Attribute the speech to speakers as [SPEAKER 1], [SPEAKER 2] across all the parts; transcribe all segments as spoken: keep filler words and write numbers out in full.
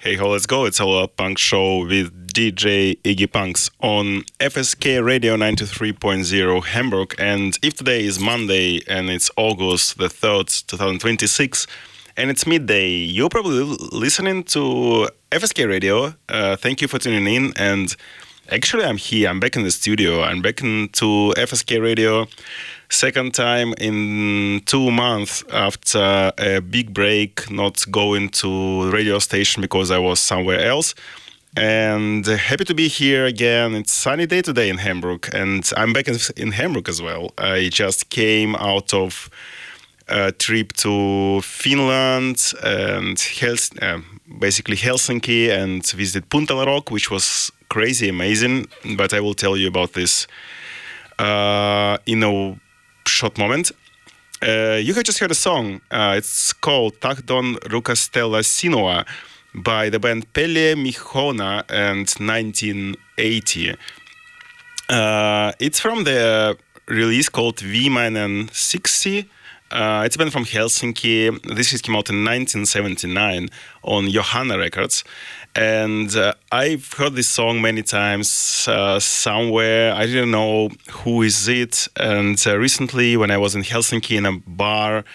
[SPEAKER 1] Hey ho, let's go. It's our punk show with D J Iggy Punks on F S K Radio ninety-three point zero Hamburg. And if today is Monday and it's August the third, twenty twenty-six, and it's midday, you're probably listening to F S K Radio. Uh, thank you for tuning in. And actually, I'm here. I'm back in the studio. I'm back into F S K Radio. Second time in two months after a big break, not going to radio station because I was somewhere else. And happy to be here again. It's sunny day today in Hamburg, and I'm back in Hamburg as well. I just came out of a trip to Finland and Hels- uh, basically Helsinki, and visited Puntala Rock, which was crazy, amazing. But I will tell you about this uh, in a short moment. Uh, you have just heard a song. Uh, it's called Tahdon Rukastella Sinua by the band Pelle Mihona and nineteen eighty. Uh, it's from the release called Viimainen sixty. Uh, it's a band from Helsinki. This is came out in nineteen seventy-nine on Johanna Records. And uh, I've heard this song many times uh, somewhere. I didn't know who is it. And uh, recently, when I was in Helsinki in a bar,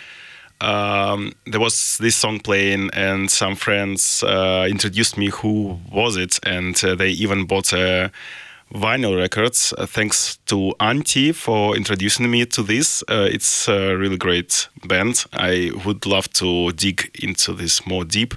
[SPEAKER 1] um, there was this song playing, and some friends uh, introduced me who was it. And uh, they even bought a vinyl records. Uh, thanks to Antti for introducing me to this. Uh, it's a really great band. I would love to dig into this more deep.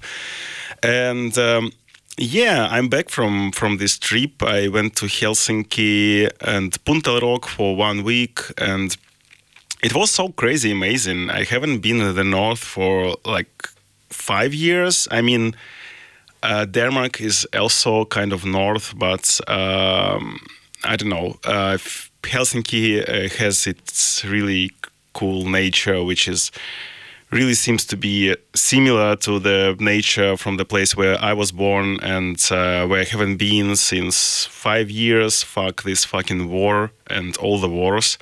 [SPEAKER 1] And um, yeah, I'm back from, from this trip. I went to Helsinki and Puntala Rock for one week, and it was so crazy amazing. I haven't been in the north for like five years. I mean, uh, Denmark is also kind of north, but um, I don't know. Uh, Helsinki uh, has its really cool nature, which is really seems to be similar to the nature from the place where I was born, and uh, where I haven't been since five years. Fuck this fucking war and all the wars.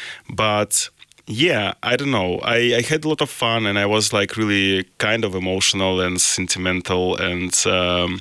[SPEAKER 1] But yeah, I don't know. I, I had a lot of fun, and I was like really kind of emotional and sentimental, and um,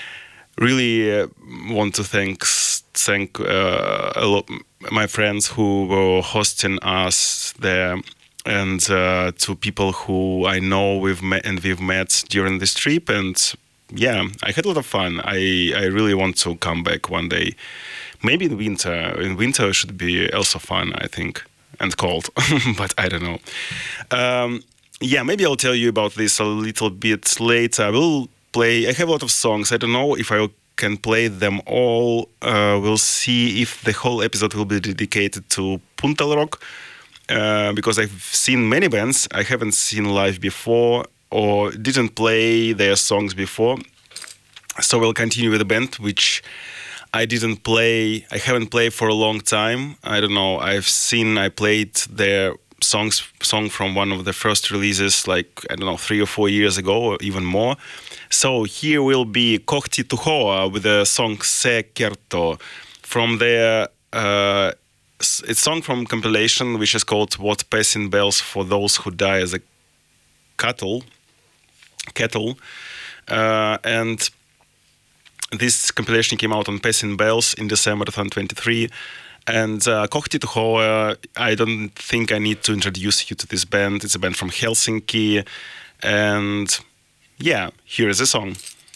[SPEAKER 1] really uh, want to thank thank uh, a lot my friends who were hosting us there, and uh, to people who I know we've met and we've met during this trip. And yeah, I had a lot of fun. I, I really want to come back one day. Maybe in winter. In winter should be also fun, I think, and cold, but I don't know. Um, yeah, maybe I'll tell you about this a little bit later. I will play, I have a lot of songs. I don't know if I can play them all. Uh, we'll see if the whole episode will be dedicated to Puntala Rock. Uh, because I've seen many bands I haven't seen live before or didn't play their songs before. So we'll continue with the band, which I didn't play, I haven't played for a long time. I don't know, I've seen, I played their songs, song from one of the first releases, like, I don't know, three or four years ago, or even more. So here will be Kohti Tuhoa with the song Se Kerto from their uh, it's a song from compilation which is called What Passing Bells for Those Who Die as a Cattle. Cattle. Uh, and this compilation came out on Passing Bells in December twenty twenty-three. And uh, Kohti Tuhoa, I don't think I need to introduce you to this band. It's a band from Helsinki. And yeah, here is the song.